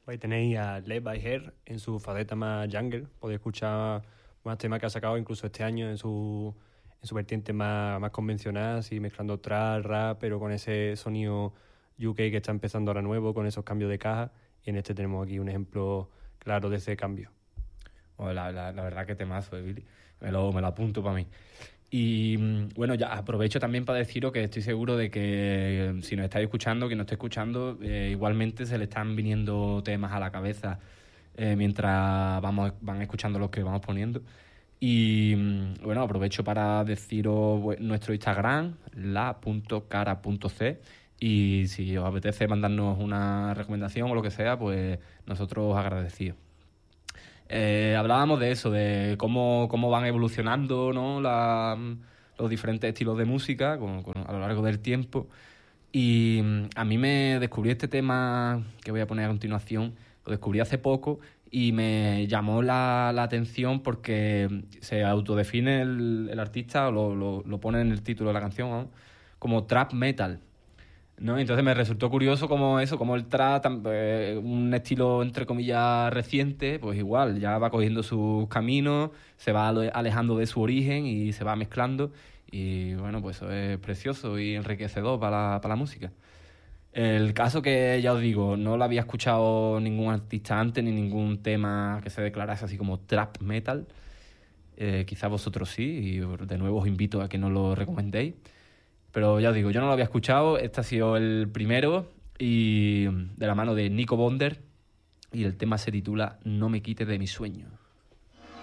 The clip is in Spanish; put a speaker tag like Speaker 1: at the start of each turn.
Speaker 1: Ahí tenéis a Led by Hair en su faceta más jungle. Podéis escuchar más temas que ha sacado incluso este año en su vertiente más convencional, así mezclando trap, rap, pero con ese sonido UK que está empezando ahora nuevo, con esos cambios de caja. Y en este tenemos aquí un ejemplo claro de ese cambio.
Speaker 2: Bueno, la verdad que temazo, Billy. Me lo apunto para mí. Y bueno, ya aprovecho también para deciros que estoy seguro de que si nos estáis escuchando, quien nos esté escuchando, igualmente se le están viniendo temas a la cabeza mientras van escuchando los que vamos poniendo. Y bueno, aprovecho para deciros nuestro Instagram, la.cara.c, y si os apetece mandarnos una recomendación o lo que sea, pues nosotros agradecidos. Hablábamos de eso, de cómo van evolucionando, ¿no? Los diferentes estilos de música a lo largo del tiempo. Y a mí me descubrí este tema que voy a poner a continuación, lo descubrí hace poco y me llamó la atención porque se autodefine el artista, o lo pone en el título de la canción, ¿no? Como trap metal, ¿no? Entonces me resultó curioso como el trap, un estilo entre comillas reciente, pues igual, ya va cogiendo sus caminos, se va alejando de su origen y se va mezclando, y bueno, pues eso es precioso y enriquecedor para la música. El caso que ya os digo, no lo había escuchado ningún artista antes, ni ningún tema que se declarase así como trap metal. Quizás vosotros sí, y de nuevo os invito a que no lo recomendéis. Pero ya os digo, yo no lo había escuchado, este ha sido el primero, y de la mano de Nico Bonder, y el tema se titula No me quites de mi sueño.